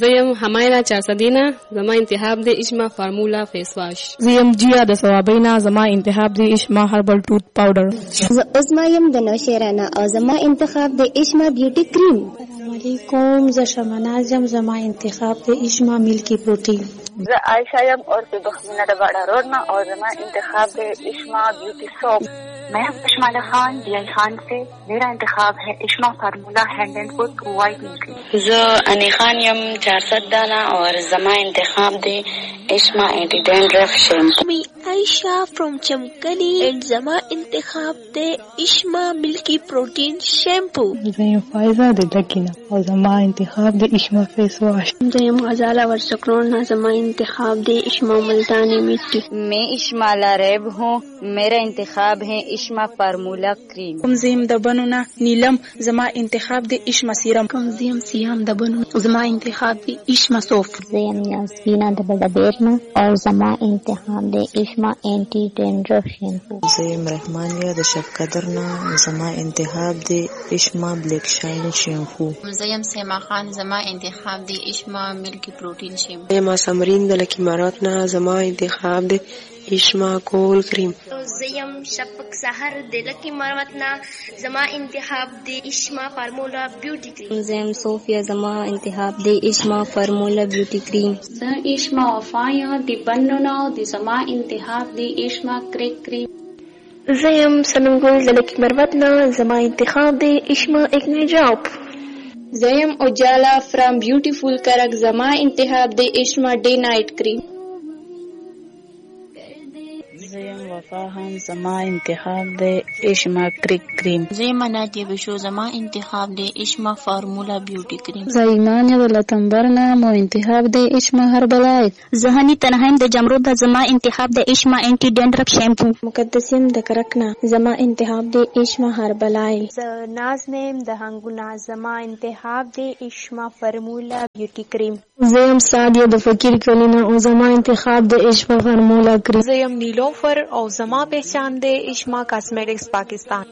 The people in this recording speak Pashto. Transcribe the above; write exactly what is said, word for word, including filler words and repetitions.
زیم حماینا چارصدینا زما انتخاب دی اشما فارمولا فیس واش. زیم جیا د ثوابینا زما انتخاب دی اشما هربل ټوت پاوډر. عظما یم د نوشیرانا او زما انتخاب دی اشما بیوټی کریم. السلام علیکم، ز شمناز یم زما انتخاب دی اشما ملکی پروٹین. ز عائشہ یم اور پہ بخمینہ دباڑا روڈنا اور زما انتخاب ہے اشما بیوٹی سوپ. میں اشمالہ خان ڈی آئی خان سے، میرا انتخاب ہے اشما فارمولا ہینڈ اینڈ فٹ وائٹ ملکی. ز انی خان یم چار ست دانا اور زما انتخاب دے اشما اینٹی ڈینڈرف شیمپو. می عائشہ فرام چمکلی اینڈ زما انتخاب دے اشما ملکی پروٹین شیمپو. زیم فائزہ دے ڈکینا اور زما انتخاب دے اشما فیس واش. زیم غزالہ ورسکرون زما انتخاب دے اشما ملتانی مٹی. میں اشما لاریب ہوں، میرا انتخاب ہے اشما فارمولا کریم. کمزیم دبنونا نیلم زما انتخاب دے اشما سیرم. کمزیم سیام دبنو زما انتخاب دے اشما صوف. زیم یاسینا دبدا بیرنا اور زما انتخاب دے اشما اینٹی ڈینڈرف شیمپو. زیم رحمانیہ د شب قدرنا زما انتخاب دے اشما بلیک شائن شیمپو. زیم سیما خان زما انتخاب دے اشما ملکی پروٹین شیمپو. زیم سمرین دلکی مراتنا زما انتخاب دے اشما کول کریم. زیم شفق سحر دلکی مراتنا زما انتخاب دے اشما فارمولا بیوٹی کریم. زیم صوفیہ زما انتخاب دے اشما فارمولا بیوٹی کریم. ز اشما وفایا دی بننا دی زما انتخاب دے اشما کریک کریم. زیم سننگل دلکی مراتنا زما انتخاب دے اشما ایکنی ڈراپ. زیم اجالا فرام بیوٹیفل کرک زما انتخاب دے اشما ڈے نائٹ کریم. زیم وفا ہم زما انتخاب دے اشما کریک کریم. زیم مناتی بشو زما انتخاب دے اشما فارمولا بیوٹی کریم. زایمان یا لتنبرنا مو انتخاب دے اشما ہربلائے. زہنی تنہیم دے جمرود زما انتخاب دے اشما اینٹی ڈینڈرف شیمپو. مقدسیم د کرکنا زما انتخاب دے اشما ہربلائے. نازنیم د ہنگونا زما انتخاب دے اشما فارمولا بیوٹی کریم. زیم سادیہ د فقیر کلینا او زما انتخاب دے اشما فارمولا کریم. زیم نیلوفر او زما پہچان دے اشما کاسمیٹکس پاکستان.